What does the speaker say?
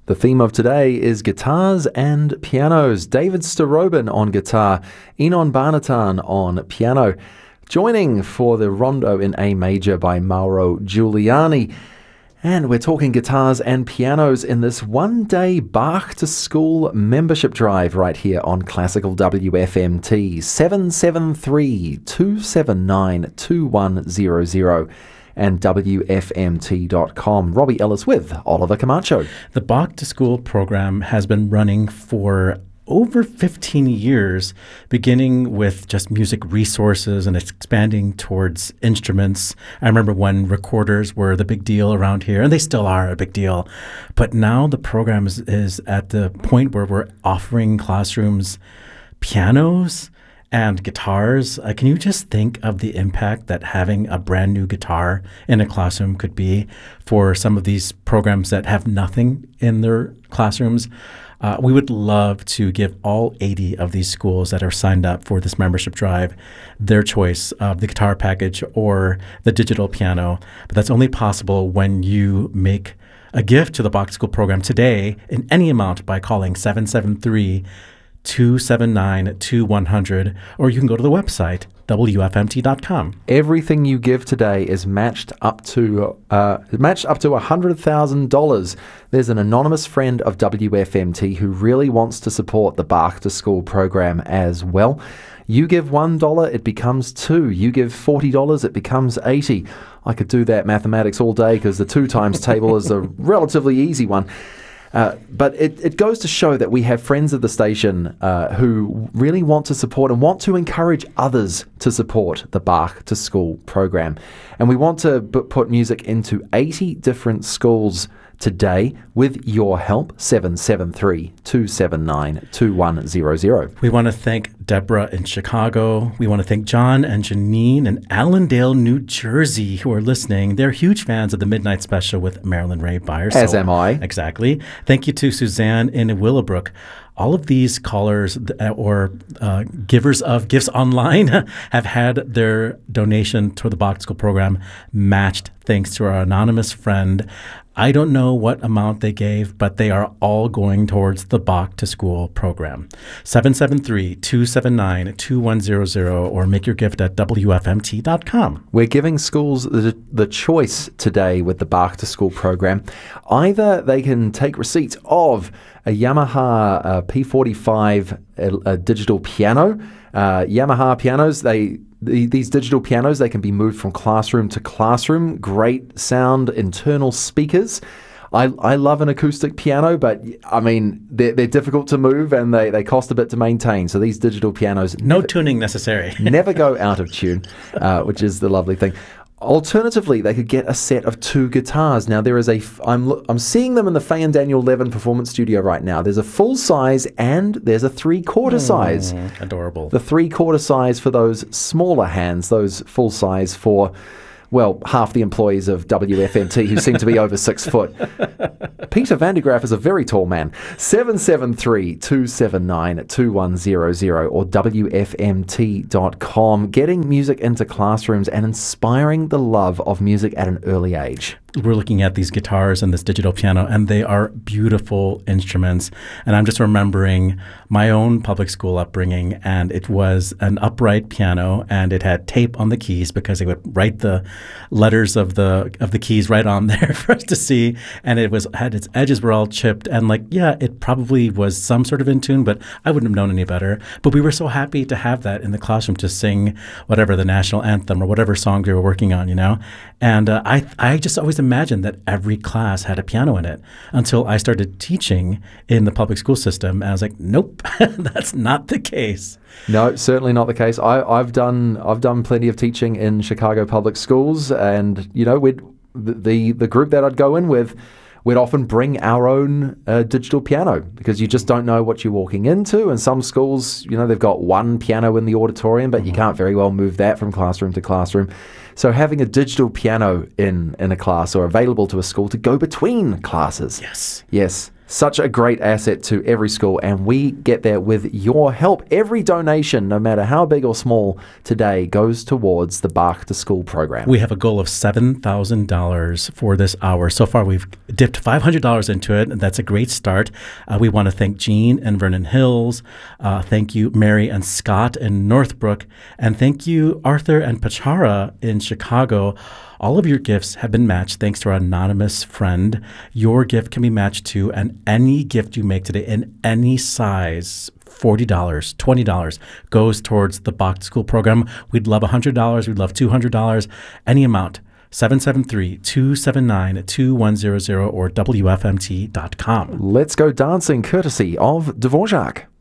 The theme of today is guitars and pianos. David Starobin on guitar, Enon Barnatan on piano. Joining for the Rondo in A major by Mauro Giuliani. And we're talking guitars and pianos in this one-day Bach to School membership drive right here on Classical WFMT. 773-279-2100 and WFMT.com. Robbie Ellis with Oliver Camacho. The Bach to School program has been running for over 15 years, beginning with just music resources and expanding towards instruments. I remember when recorders were the big deal around here, and they still are a big deal. But now the program is at the point where we're offering classrooms pianos and guitars. Can you just think of the impact that having a brand new guitar in a classroom could be for some of these programs that have nothing in their classrooms? We would love to give all 80 of these schools that are signed up for this membership drive their choice of the guitar package or the digital piano. But that's only possible when you make a gift to the Bach to School program today in any amount by calling 773-279-2100, or you can go to the website, WFMT.com. Everything you give today is matched up to $100,000. There's an anonymous friend of WFMT who really wants to support the Bach to School program as well. You give $1, it becomes $2. You give $40, it becomes $80. I could do that mathematics all day because the 2 times table is a relatively easy one. But it goes to show that we have friends of the station who really want to support and want to encourage others to support the Bach to School program. And we want to put music into 80 different schools today with your help. 773-279-2100. We want to thank Deborah in Chicago. We want to thank John and Janine in Allendale, New Jersey, who are listening. They're huge fans of the Midnight Special with Marilyn Ray Byers. As am I. Exactly. Thank you to Suzanne in Willowbrook. All of these callers or givers of gifts online have had their donation to the Bach to School program matched thanks to our anonymous friend. I don't know what amount they gave, but they are all going towards the Bach to School program. 773-279-2100 or make your gift at WFMT.com. We're giving schools the choice today with the Bach to School program. Either they can take receipts of a Yamaha P45 a digital piano. Yamaha pianos, these digital pianos, they can be moved from classroom to classroom. Great sound, internal speakers. I love an acoustic piano, but I mean, they're difficult to move and they cost a bit to maintain. So these digital pianos... No tuning necessary. never go out of tune, which is the lovely thing. Alternatively, they could get a set of 2 guitars. Now, there is I'm seeing them in the Faye and Daniel Levin Performance Studio right now. There's a full size and there's a 3/4 size. Adorable. The 3/4 size for those smaller hands, those full size for, well, half the employees of WFMT who seem to be over 6 foot. Peter Vandegraff is a very tall man. 773-279-2100 or WFMT.com. Getting music into classrooms and inspiring the love of music at an early age. We're looking at these guitars and this digital piano, and they are beautiful instruments. And I'm just remembering my own public school upbringing, and it was an upright piano, and it had tape on the keys because they would write the letters of the keys right on there for us to see. And had its edges were all chipped, and it probably was some sort of in tune, but I wouldn't have known any better. But we were so happy to have that in the classroom to sing whatever the national anthem or whatever song we were working on, And I just always imagined that every class had a piano in it until I started teaching in the public school system. And I was like, nope, that's not the case. No, certainly not the case. I've done plenty of teaching in Chicago public schools, and the group that I'd go in with, we'd often bring our own digital piano because you just don't know what you're walking into. And some schools, they've got one piano in the auditorium, but you can't very well move that from classroom to classroom. So having a digital piano in a class or available to a school to go between classes. Yes. Yes. Such a great asset to every school, and we get there with your help. Every donation, no matter how big or small, today goes towards the Bark to School program. We have a goal of $7,000 for this hour. So far, we've dipped $500 into it, and that's a great start. We want to thank Jean in Vernon Hills. Thank you, Mary and Scott in Northbrook. And thank you, Arthur and Pachara in Chicago. All of your gifts have been matched thanks to our anonymous friend. Your gift can be matched to, and any gift you make today in any size, $40, $20, goes towards the Bark to School program. We'd love $100. We'd love $200. Any amount. 773-279-2100 or WFMT.com. Let's go dancing courtesy of Dvorak.